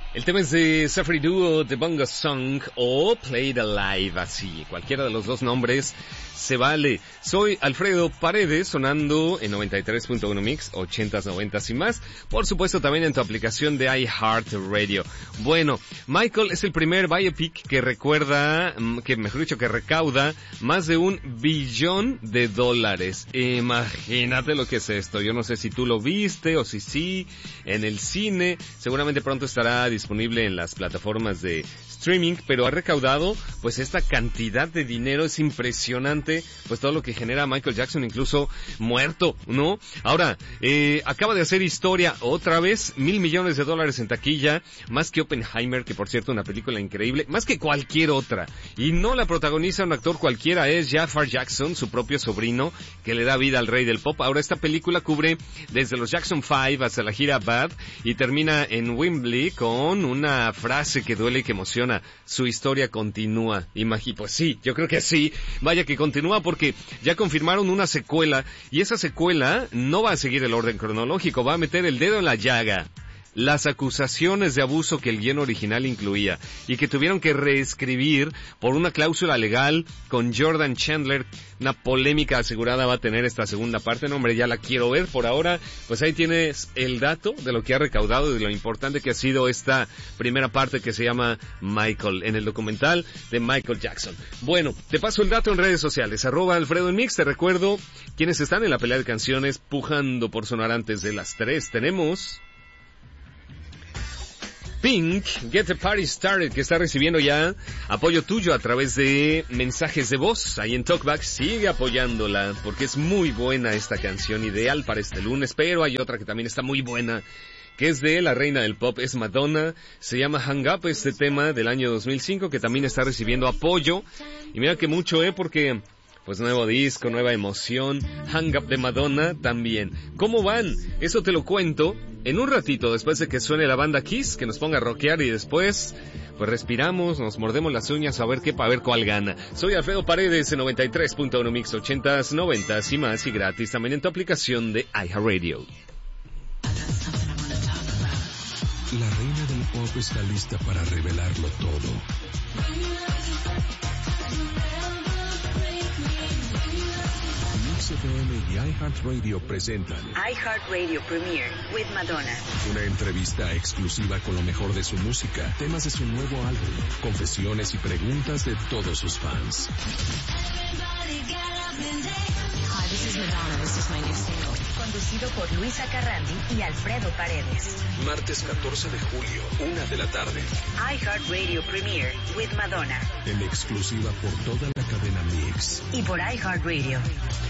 El tema es de Safri Duo, The Bongo Song o Play It Alive, así. Cualquiera de los dos nombres se vale. Soy Alfredo Paredes, sonando en 93.1 Mix, 80s, 90s y más. Por supuesto, también en tu aplicación de iHeartRadio. Bueno, Michael es el primer biopic que que recauda más de $1 billón. Imagínate lo que es esto. Yo no sé si tú lo viste o si sí, en el cine. Seguramente pronto estará disponible en las plataformas de streaming, pero ha recaudado pues esta cantidad de dinero. Es impresionante pues todo lo que genera Michael Jackson, incluso muerto, ¿no? Ahora, acaba de hacer historia otra vez, $1,000 millones en taquilla, más que Oppenheimer, que por cierto una película increíble, más que cualquier otra, y no la protagoniza un actor cualquiera, es Jafar Jackson, su propio sobrino, que le da vida al rey del pop. Ahora esta película cubre desde los Jackson 5 hasta la gira Bad, y termina en Wembley con una frase que duele y que emociona: su historia continúa. Pues sí, yo creo que sí, vaya que continúa, porque ya confirmaron una secuela, y esa secuela no va a seguir el orden cronológico, va a meter el dedo en la llaga. Las acusaciones de abuso que el guión original incluía y que tuvieron que reescribir por una cláusula legal con Jordan Chandler, una polémica asegurada va a tener esta segunda parte. No, hombre, ya la quiero ver. Por ahora, pues ahí tienes el dato de lo que ha recaudado y de lo importante que ha sido esta primera parte que se llama Michael, en el documental de Michael Jackson. Bueno, te paso el dato en redes sociales, @Alfredo en Mix. Te recuerdo quienes están en la pelea de canciones pujando por sonar antes de las 3. Tenemos Pink, Get the Party Started, que está recibiendo ya apoyo tuyo a través de mensajes de voz ahí en Talkback. Sigue apoyándola porque es muy buena esta canción, ideal para este lunes. Pero hay otra que también está muy buena, que es de la reina del pop, es Madonna. Se llama Hang Up, este tema del año 2005, que también está recibiendo apoyo. Y mira que mucho, porque pues nuevo disco, nueva emoción. Hang Up de Madonna también. ¿Cómo van? Eso te lo cuento en un ratito, después de que suene la banda Kiss, que nos ponga a rockear, y después pues respiramos, nos mordemos las uñas a ver cuál gana. Soy Alfredo Paredes en 93.1 Mix, 80s, 90s y más, y gratis también en tu aplicación de iHeartRadio. La reina del pop está lista para revelarlo todo. Mix FM y iHeartRadio presentan iHeartRadio Premiere with Madonna. Una entrevista exclusiva con lo mejor de su música, temas de su nuevo álbum, confesiones y preguntas de todos sus fans. Hi, this is Madonna. This is my new single. Conducido por Luisa Carrandi y Alfredo Paredes. Martes 14 de julio, 1 de la tarde. iHeartRadio Premiere with Madonna. En exclusiva por toda la cadena Mix. Y por iHeartRadio.